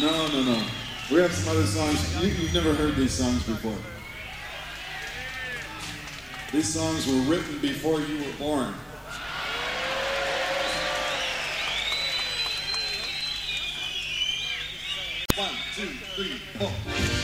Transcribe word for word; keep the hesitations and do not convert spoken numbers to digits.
No, no, no. We have some other songs. You, you've never heard these songs before. These songs were written before you were born. One, two, three, four.